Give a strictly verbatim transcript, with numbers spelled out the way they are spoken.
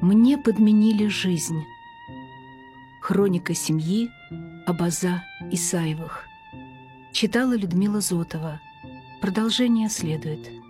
Мне подменили жизнь. Хроника семьи Абаза Исаевых. Читала Людмила Зотова. Продолжение следует.